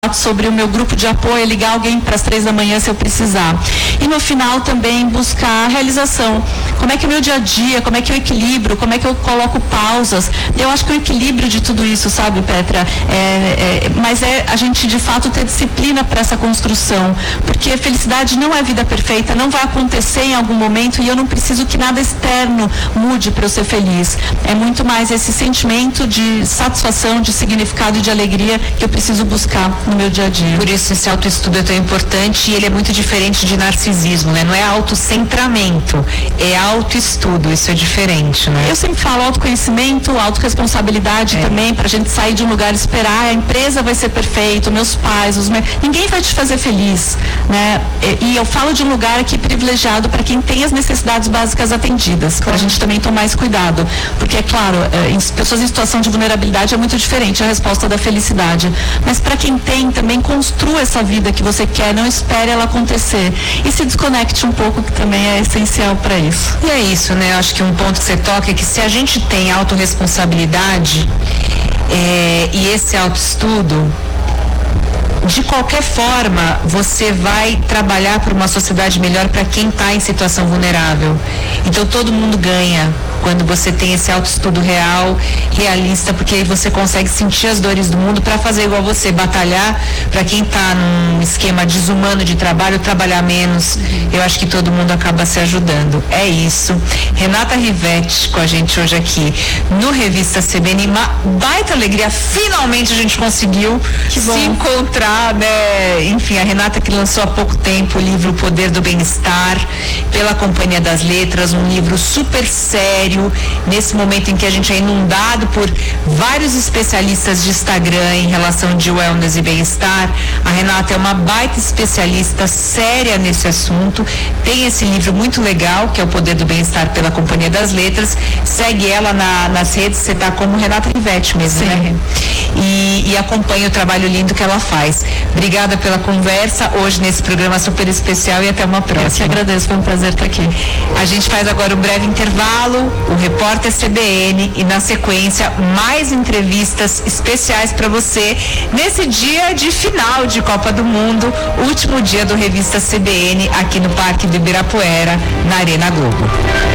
sobre o meu grupo de apoio, ligar alguém para as 3 da manhã se eu precisar. E no final também buscar a realização. Como é que é o meu dia a dia, como é que eu equilibro, como é que eu coloco pausas. Eu acho que o equilíbrio de tudo isso, sabe, Petra, mas é a gente de fato ter disciplina para essa construção, porque felicidade não é vida perfeita, não vai acontecer em algum momento e eu não preciso que nada externo mude para eu ser feliz. É muito mais esse sentimento de satisfação, de significado e de alegria que eu preciso buscar no meu dia a dia. Por isso esse autoestudo é tão importante e ele é muito diferente de narcisismo, né? Não é autocentramento, é autoestudo, isso é diferente, né? Eu sempre falo autoconhecimento, autorresponsabilidade também, pra gente sair de um lugar e esperar, a empresa vai ser perfeita, meus pais, ninguém vai te fazer feliz, né? E eu falo de um lugar aqui privilegiado para quem tem as necessidades básicas atendidas, pra gente também tomar esse cuidado, porque é claro, pessoas em situação de vulnerabilidade é muito diferente a resposta da felicidade, mas para quem tem, também construa essa vida que você quer, não espere ela acontecer e se desconecte um pouco, que também é essencial para isso. E é isso, né? Eu acho que um ponto que você toca é que se a gente tem autorresponsabilidade e esse autoestudo, de qualquer forma, você vai trabalhar por uma sociedade melhor para quem está em situação vulnerável. Então todo mundo ganha quando você tem esse autoestudo real, realista, porque aí você consegue sentir as dores do mundo para fazer igual você, batalhar para quem está num esquema desumano de trabalho, trabalhar menos. Eu acho que todo mundo acaba se ajudando. É isso. Renata Rivetti com a gente hoje aqui no Revista CBN. Uma baita alegria, finalmente a gente conseguiu se encontrar, né? Enfim, a Renata que lançou há pouco tempo o livro O Poder do Bem-Estar pela Companhia das Letras, um livro super sério, nesse momento em que a gente é inundado por vários especialistas de Instagram em relação de wellness e bem-estar. A Renata é uma baita especialista séria nesse assunto, tem esse livro muito legal, que é O Poder do Bem-Estar pela Companhia das Letras. Segue ela nas redes, você tá como Renata Rivetti mesmo, sim, né? E acompanha o trabalho lindo que ela faz. Obrigada pela conversa hoje nesse programa super especial e até uma próxima. Eu que agradeço, foi um prazer estar aqui. A gente faz agora um breve intervalo, o Repórter CBN, e na sequência mais entrevistas especiais para você nesse dia de final de Copa do Mundo, último dia do Revista CBN aqui no Parque do Ibirapuera, na Arena Globo.